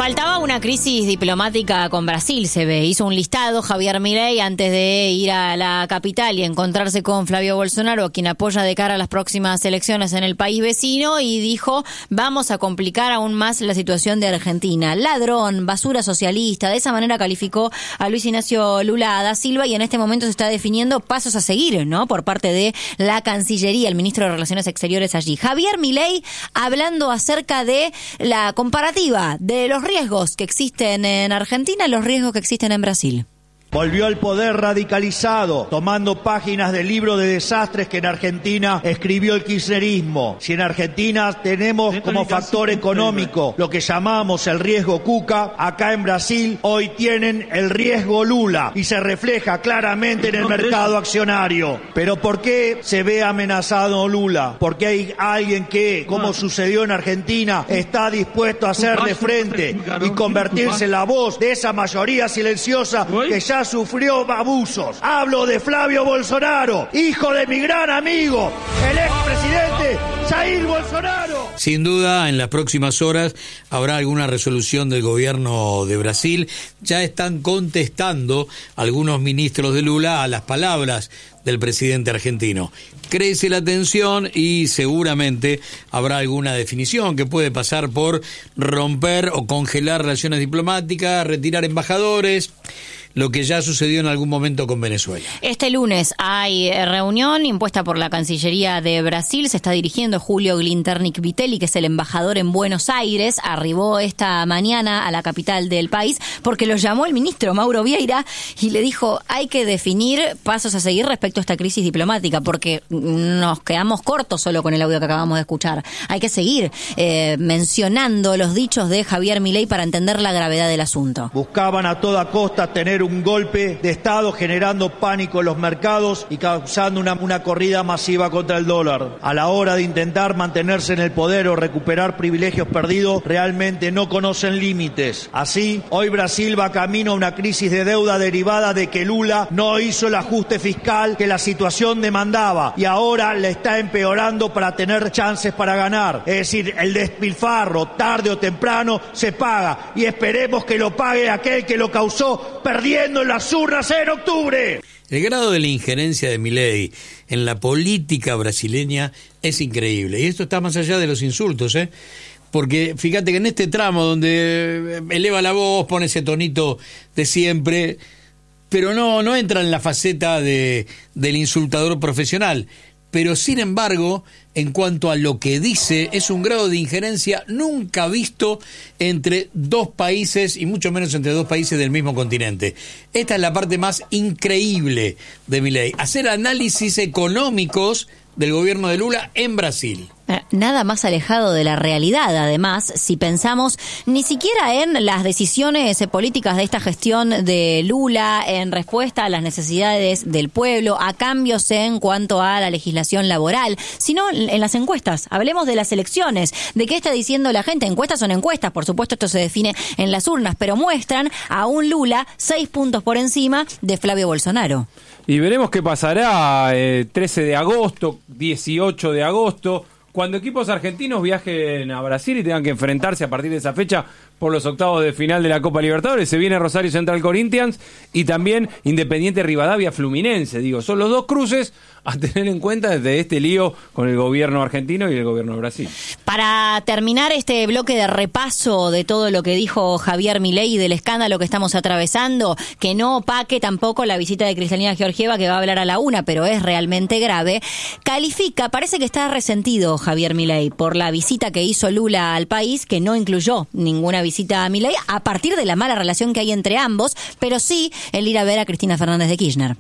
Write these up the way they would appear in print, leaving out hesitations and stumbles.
Faltaba una crisis diplomática con Brasil, se ve. Hizo un listado Javier Milei antes de ir a la capital y encontrarse con Flavio Bolsonaro, a quien apoya de cara a las próximas elecciones en el país vecino, y dijo: vamos a complicar aún más la situación de Argentina. Ladrón, basura socialista, de esa manera calificó a Luis Ignacio Lula da Silva, y en este momento se está definiendo pasos a seguir, ¿no?, por parte de la Cancillería, el ministro de Relaciones Exteriores allí. Javier Milei hablando acerca de la comparativa de los riesgos que existen en Argentina y los riesgos que existen en Brasil. Volvió al poder radicalizado, tomando páginas del libro de desastres que en Argentina escribió el kirchnerismo. Si en Argentina tenemos como factor económico lo que llamamos el riesgo Cuca, acá en Brasil hoy tienen el riesgo Lula y se refleja claramente en el mercado accionario. Pero ¿por qué se ve amenazado Lula? Porque hay alguien que, como sucedió en Argentina, está dispuesto a hacerle frente y convertirse en la voz de esa mayoría silenciosa que ya sufrió abusos. Hablo de Flavio Bolsonaro, hijo de mi gran amigo, el expresidente Jair Bolsonaro. Sin duda, en las próximas horas habrá alguna resolución del gobierno de Brasil. Ya están contestando algunos ministros de Lula a las palabras del presidente argentino. Crece la tensión y seguramente habrá alguna definición que puede pasar por romper o congelar relaciones diplomáticas, retirar embajadores, lo que ya sucedió en algún momento con Venezuela. Este lunes hay reunión impuesta por la Cancillería de Brasil. Se está dirigiendo Julio Glinternik Vitelli, que es el embajador en Buenos Aires. Arribó esta mañana a la capital del país porque lo llamó el ministro Mauro Vieira y le dijo: hay que definir pasos a seguir respecto a esta crisis diplomática, porque nos quedamos cortos solo con el audio que acabamos de escuchar. Hay que seguir mencionando los dichos de Javier Milei para entender la gravedad del asunto. Buscaban a toda costa tener un golpe de Estado, generando pánico en los mercados y causando una corrida masiva contra el dólar. A la hora de intentar mantenerse en el poder o recuperar privilegios perdidos, realmente no conocen límites. Así, hoy Brasil va camino a una crisis de deuda derivada de que Lula no hizo el ajuste fiscal que la situación demandaba y ahora le está empeorando para tener chances para ganar. Es decir, el despilfarro, tarde o temprano, se paga, y esperemos que lo pague aquel que lo causó perdiendo en las urnas en octubre. El grado de la injerencia de Milei en la política brasileña es increíble, y esto está más allá de los insultos, porque fíjate que en este tramo donde eleva la voz, pone ese tonito de siempre, pero no entra en la faceta del insultador profesional. Pero sin embargo, en cuanto a lo que dice, es un grado de injerencia nunca visto entre dos países, y mucho menos entre dos países del mismo continente. Esta es la parte más increíble de Milei: hacer análisis económicos del gobierno de Lula en Brasil. Nada más alejado de la realidad, además, si pensamos ni siquiera en las decisiones políticas de esta gestión de Lula en respuesta a las necesidades del pueblo, a cambios en cuanto a la legislación laboral, sino en las encuestas. Hablemos de las elecciones, de qué está diciendo la gente. Encuestas son encuestas, por supuesto esto se define en las urnas, pero muestran a un Lula 6 puntos por encima de Flavio Bolsonaro. Y veremos qué pasará 13 de agosto, 18 de agosto, cuando equipos argentinos viajen a Brasil y tengan que enfrentarse a partir de esa fecha por los octavos de final de la Copa Libertadores. Se viene Rosario Central Corinthians y también Independiente Rivadavia Fluminense. Son los dos cruces a tener en cuenta desde este lío con el gobierno argentino y el gobierno de Brasil. Para terminar este bloque de repaso de todo lo que dijo Javier Milei y del escándalo que estamos atravesando, que no opaque tampoco la visita de Cristalina Georgieva, que va a hablar a la 1, pero es realmente grave, parece que está resentido Javier Milei por la visita que hizo Lula al país, que no incluyó ninguna visita a Milei, a partir de la mala relación que hay entre ambos, pero sí el ir a ver a Cristina Fernández de Kirchner.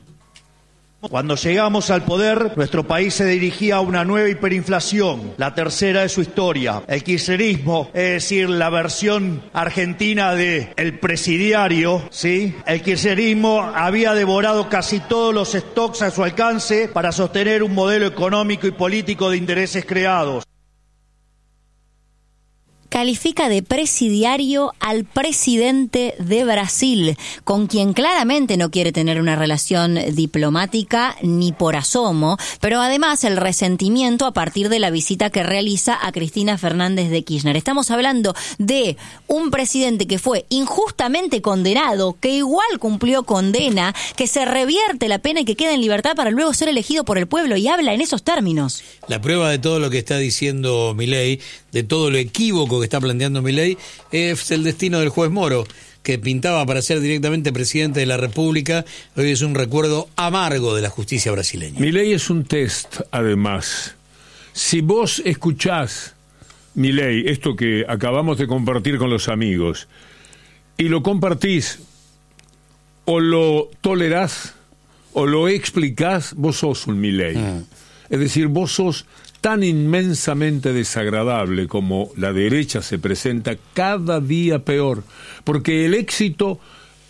Cuando llegamos al poder, nuestro país se dirigía a una nueva hiperinflación, la tercera de su historia. El kirchnerismo, es decir, la versión argentina de el presidiario, ¿sí? El kirchnerismo había devorado casi todos los stocks a su alcance para sostener un modelo económico y político de intereses creados. califica de presidiario al presidente de Brasil, con quien claramente no quiere tener una relación diplomática ni por asomo, pero además el resentimiento a partir de la visita que realiza a Cristina Fernández de Kirchner. Estamos hablando de un presidente que fue injustamente condenado, que igual cumplió condena, que se revierte la pena y que queda en libertad para luego ser elegido por el pueblo, y habla en esos términos. La prueba de todo lo que está diciendo Milei, de todo lo equívoco que está planteando Milei, es el destino del juez Moro, que pintaba para ser directamente presidente de la República. Hoy es un recuerdo amargo de la justicia brasileña. Milei es un test, además. Si vos escuchás, Milei, esto que acabamos de compartir con los amigos, y lo compartís, o lo tolerás, o lo explicás, vos sos un Milei. Es decir, vos sos tan inmensamente desagradable como la derecha se presenta cada día peor, porque el éxito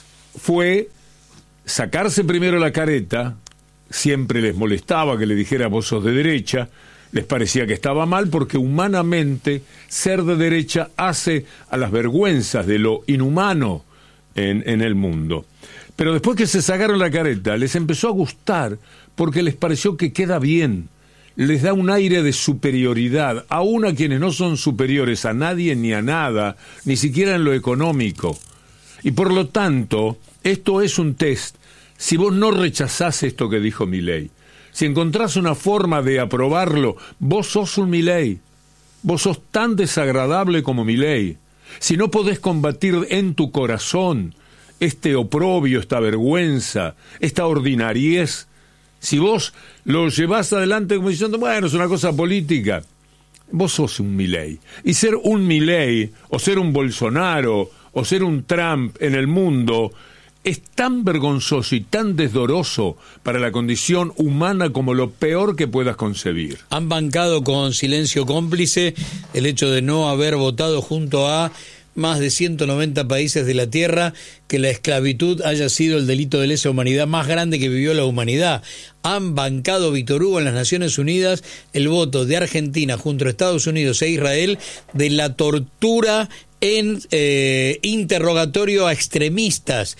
fue sacarse primero la careta. Siempre les molestaba que le dijera vos sos de derecha, les parecía que estaba mal, porque humanamente ser de derecha hace a las vergüenzas de lo inhumano en el mundo. Pero después que se sacaron la careta, les empezó a gustar porque les pareció que queda bien. Les da un aire de superioridad, aún a quienes no son superiores a nadie ni a nada, ni siquiera en lo económico. Y por lo tanto, esto es un test. Si vos no rechazás esto que dijo Milei, si encontrás una forma de aprobarlo, vos sos un Milei. Vos sos tan desagradable como Milei. Si no podés combatir en tu corazón este oprobio, esta vergüenza, esta ordinariez, si vos lo llevás adelante como diciendo, bueno, es una cosa política, vos sos un Milei. Y ser un Milei, o ser un Bolsonaro, o ser un Trump en el mundo, es tan vergonzoso y tan desdoroso para la condición humana como lo peor que puedas concebir. Han bancado con silencio cómplice el hecho de no haber votado junto a más de 190 países de la Tierra que la esclavitud haya sido el delito de lesa humanidad más grande que vivió la humanidad. Han bancado, Víctor Hugo, en las Naciones Unidas el voto de Argentina junto a Estados Unidos e Israel de la tortura en interrogatorio a extremistas.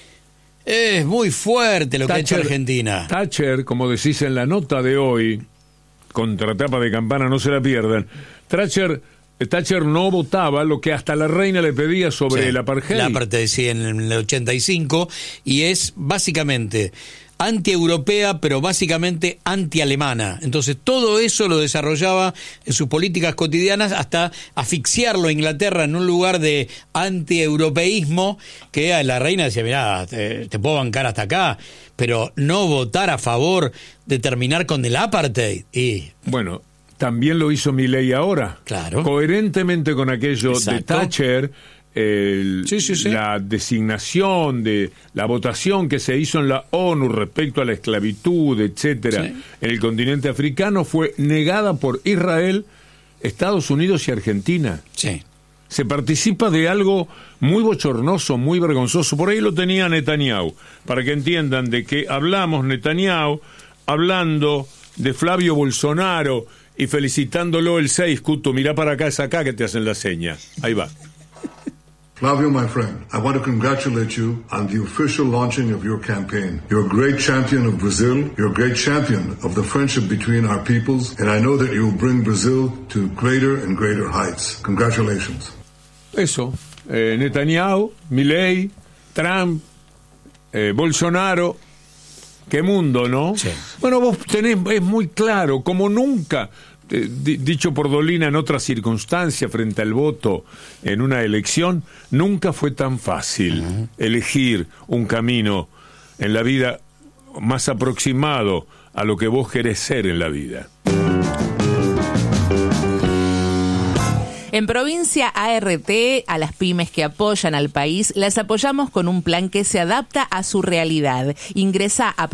Es muy fuerte lo que ha hecho Argentina. Thatcher, como decís en la nota de hoy, contratapa de campana, no se la pierdan, Thatcher no votaba lo que hasta la reina le pedía sobre el apartheid. La apartheid, sí, en el 85, y es básicamente anti-europea, pero básicamente anti-alemana. Entonces todo eso lo desarrollaba en sus políticas cotidianas hasta asfixiarlo a Inglaterra en un lugar de anti-europeísmo, que la reina decía, mirá, te puedo bancar hasta acá, pero no votar a favor de terminar con el apartheid. Y bueno, también lo hizo Milei ahora. Claro. Coherentemente con aquello de Thatcher, la designación de la votación que se hizo en la ONU respecto a la esclavitud, etcétera, en el continente africano fue negada por Israel, Estados Unidos y Argentina. Sí. Se participa de algo muy bochornoso, muy vergonzoso. Por ahí lo tenía Netanyahu, para que entiendan de qué hablamos. Netanyahu hablando de Flavio Bolsonaro y felicitándolo el 6, Cuto, mirá para acá, es acá que te hacen la seña. Ahí va. Flavio, my friend, I want to congratulate you on the official launching of your campaign. You're a great champion of Brazil. You're a great champion of the friendship between our peoples. And I know that you will bring Brazil to greater and greater heights. Congratulations. Eso. Netanyahu, Milei, Trump, Bolsonaro. Qué mundo, ¿no? Sí. Bueno, vos tenés, es muy claro, como nunca, dicho por Dolina en otra circunstancia frente al voto en una elección, nunca fue tan fácil elegir un camino en la vida más aproximado a lo que vos querés ser en la vida. En Provincia ART, a las pymes que apoyan al país, las apoyamos con un plan que se adapta a su realidad. Ingresa a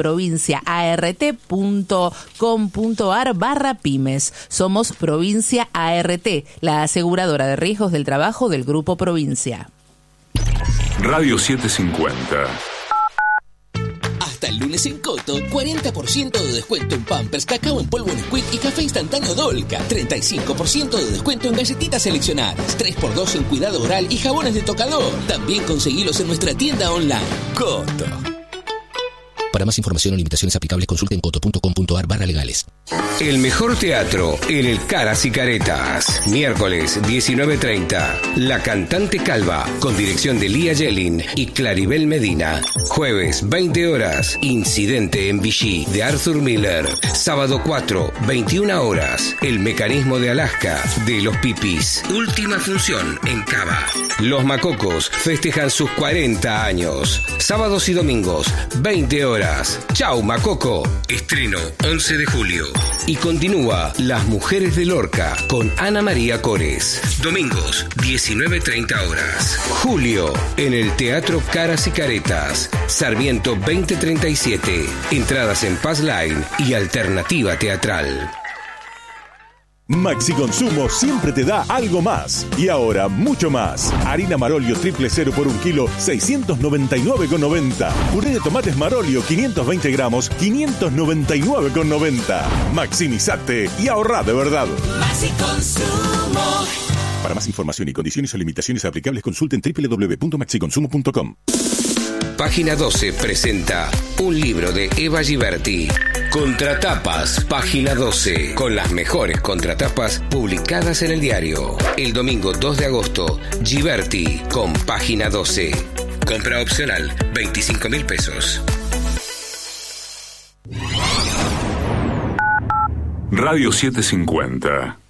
provinciaart.com.ar/pymes. Somos Provincia ART, la aseguradora de riesgos del trabajo del Grupo Provincia. Radio 750. Hasta el lunes mes en Coto, 40% de descuento en Pampers, cacao en polvo Nesquik y café instantáneo Dolca. 35% de descuento en galletitas seleccionadas. 3x2 en cuidado oral y jabones de tocador. También conseguilos en nuestra tienda online. Coto. Para más información o limitaciones aplicables, consulte en coto.com.ar/legales. El mejor teatro en el Caras y Caretas. Miércoles 19:30. La Cantante Calva, con dirección de Lía Yelin y Claribel Medina. Jueves 20 horas. Incidente en Vichy, de Arthur Miller. Sábado 4, 21 horas. El Mecanismo de Alaska, de Los Pipis. Última función en Cava. Los Macocos festejan sus 40 años. Sábados y domingos, 20 horas. Chau Macoco. Estreno 11 de julio. Y continúa Las Mujeres de Lorca con Ana María Cores. Domingos, 19:30 horas. Julio, en el Teatro Caras y Caretas. Sarmiento 2037. Entradas en Passline y Alternativa Teatral. Maxi Consumo siempre te da algo más. Y ahora, mucho más. Harina Marolio triple 0 por 1 kilo, 699,90. Puré de tomates Marolio, 520 gramos, 599,90. Maximizate y ahorra de verdad. Maxi Consumo. Para más información y condiciones o limitaciones aplicables, consulten www.maxiconsumo.com. Página 12 presenta un libro de Eva Giberti. Contratapas, Página 12, con las mejores contratapas publicadas en el diario. El domingo 2 de agosto, Giberti con Página 12. Compra opcional, 25.000 pesos. Radio 750.